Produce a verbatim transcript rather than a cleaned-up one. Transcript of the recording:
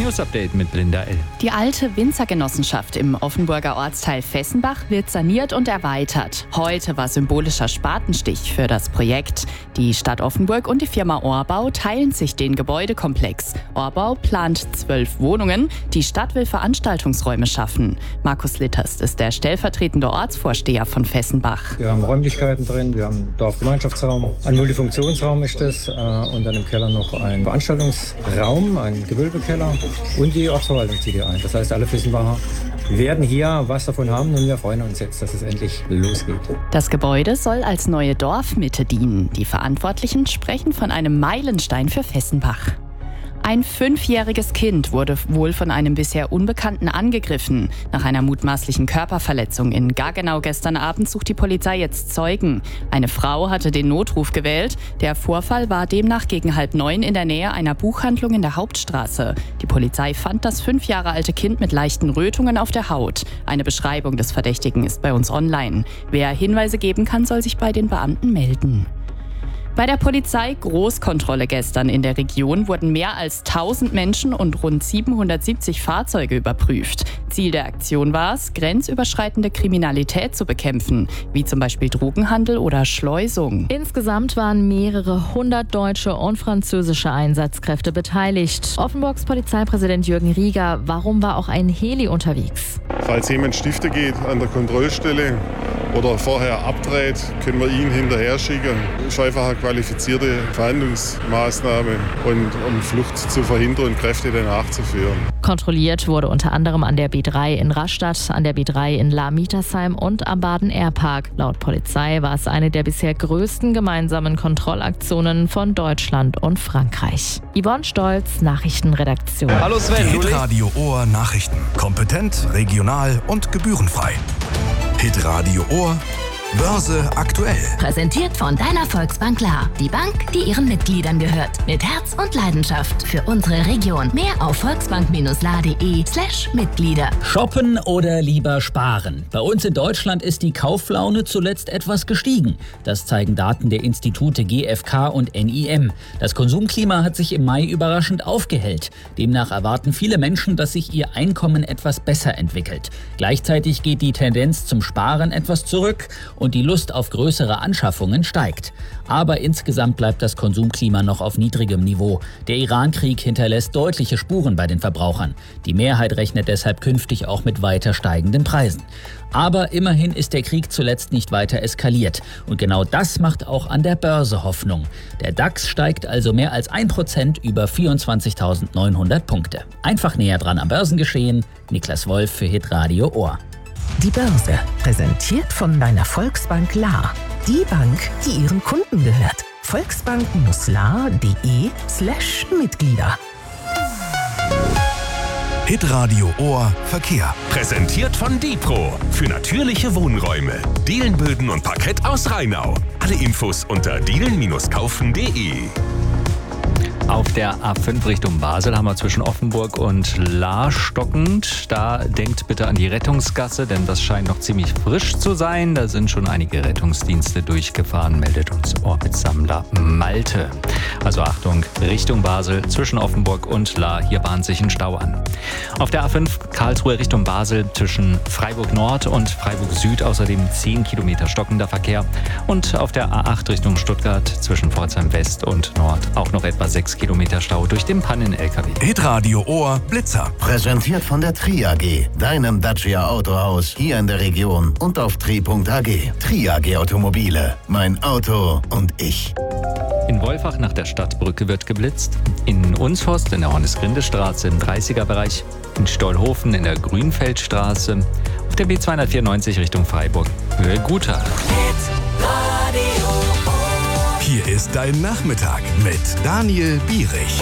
News Update mit Linda L. Die alte Winzergenossenschaft im Offenburger Ortsteil Fessenbach wird saniert und erweitert. Heute war symbolischer Spatenstich für das Projekt. Die Stadt Offenburg und die Firma Orbau teilen sich den Gebäudekomplex. Orbau plant zwölf Wohnungen. Die Stadt will Veranstaltungsräume schaffen. Markus Litterst ist der stellvertretende Ortsvorsteher von Fessenbach. Wir haben Räumlichkeiten drin, wir haben einen Dorfgemeinschaftsraum, ein Multifunktionsraum ist das, äh, und dann im Keller noch ein Veranstaltungsraum, ein Gewölbekeller und die Ortsverwaltung zieht hier ein. Das heißt, alle Fessenbacher werden hier was davon haben und wir freuen uns jetzt, dass es endlich losgeht. Das Gebäude soll als neue Dorfmitte dienen. Die Verantwortlichen sprechen von einem Meilenstein für Fessenbach. Ein fünfjähriges Kind wurde wohl von einem bisher Unbekannten angegriffen. Nach einer mutmaßlichen Körperverletzung in Gaggenau gestern Abend sucht die Polizei jetzt Zeugen. Eine Frau hatte den Notruf gewählt. Der Vorfall war demnach gegen halb neun in der Nähe einer Buchhandlung in der Hauptstraße. Die Polizei fand das fünf Jahre alte Kind mit leichten Rötungen auf der Haut. Eine Beschreibung des Verdächtigen ist bei uns online. Wer Hinweise geben kann, soll sich bei den Beamten melden. Bei der Polizei Großkontrolle gestern in der Region wurden mehr als tausend Menschen und rund siebenhundertsiebzig Fahrzeuge überprüft. Ziel der Aktion war es, grenzüberschreitende Kriminalität zu bekämpfen, wie zum Beispiel Drogenhandel oder Schleusung. Insgesamt waren mehrere hundert deutsche und französische Einsatzkräfte beteiligt. Offenburgs Polizeipräsident Jürgen Rieger, warum war auch ein Heli unterwegs? Falls jemand Stifte geht an der Kontrollstelle oder vorher abdreht, können wir ihn hinterher schicken. Das ist einfach eine qualifizierte Verhandlungsmaßnahme, und um Flucht zu verhindern und Kräfte danach zu führen. Kontrolliert wurde unter anderem an der B drei in Rastatt, an der B drei in La-Mietersheim und am Baden-Air-Park. Laut Polizei war es eine der bisher größten gemeinsamen Kontrollaktionen von Deutschland und Frankreich. Yvonne Stolz, Nachrichtenredaktion. Hallo Sven. Hitradio Ohr Nachrichten. Kompetent, regional und gebührenfrei. Hitradio Ohr, Börse aktuell. Präsentiert von deiner Volksbank Lahr. Die Bank, die ihren Mitgliedern gehört. Mit Herz und Leidenschaft für unsere Region. Mehr auf volksbank-lahr.de slash Mitglieder. Shoppen oder lieber sparen? Bei uns in Deutschland ist die Kauflaune zuletzt etwas gestiegen. Das zeigen Daten der Institute G F K und N I M. Das Konsumklima hat sich im Mai überraschend aufgehellt. Demnach erwarten viele Menschen, dass sich ihr Einkommen etwas besser entwickelt. Gleichzeitig geht die Tendenz zum Sparen etwas zurück und die Lust auf größere Anschaffungen steigt. Aber insgesamt bleibt das Konsumklima noch auf niedrigem Niveau. Der Iran-Krieg hinterlässt deutliche Spuren bei den Verbrauchern. Die Mehrheit rechnet deshalb künftig auch mit weiter steigenden Preisen. Aber immerhin ist der Krieg zuletzt nicht weiter eskaliert. Und genau das macht auch an der Börse Hoffnung. Der DAX steigt also mehr als ein Prozent über vierundzwanzigtausendneunhundert Punkte. Einfach näher dran am Börsengeschehen. Niklas Wolf für Hitradio Ohr. Die Börse, präsentiert von deiner Volksbank Lahr. Die Bank, die ihren Kunden gehört. volksbank-lahr.de slash Mitglieder. Hitradio Ohr Verkehr. Präsentiert von Dipro für natürliche Wohnräume. Dielenböden und Parkett aus Rheinau. Alle Infos unter dielen kaufen punkt de. Auf der A fünf Richtung Basel haben wir zwischen Offenburg und Lahr stockend. Da denkt bitte an die Rettungsgasse, denn das scheint noch ziemlich frisch zu sein. Da sind schon einige Rettungsdienste durchgefahren, meldet uns Orbitsammler Malte. Also Achtung, Richtung Basel zwischen Offenburg und Lahr. Hier bahnt sich ein Stau an. Auf der A fünf Karlsruhe Richtung Basel zwischen Freiburg Nord und Freiburg Süd außerdem zehn Kilometer stockender Verkehr. Und auf der A acht Richtung Stuttgart zwischen Pforzheim West und Nord auch noch etwa sechs Kilometer Stau durch den Pannen-L K W. Hitradio Ohr Blitzer. Präsentiert von der Tri A G, deinem Dacia Autohaus hier in der Region und auf tri punkt a g. Tri A G Automobile, mein Auto und ich. In Wolfach nach der Stadtbrücke wird geblitzt. In Unshorst in der Hornisgrinde-Straße im dreißiger-Bereich. In Stollhofen in der Grünfeldstraße. Auf der B zweihundertvierundneunzig Richtung Freiburg. Höhe Guter. Hier ist dein Nachmittag mit Daniel Bierich.